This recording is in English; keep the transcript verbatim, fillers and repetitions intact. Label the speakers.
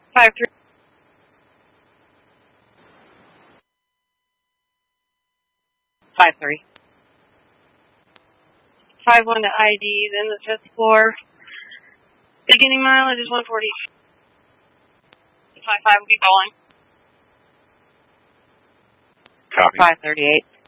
Speaker 1: Five three. Five three. Five one to I D, then the fifth floor. Beginning mileage is one forty. Five five will be calling.
Speaker 2: Copy.
Speaker 1: Five thirty eight.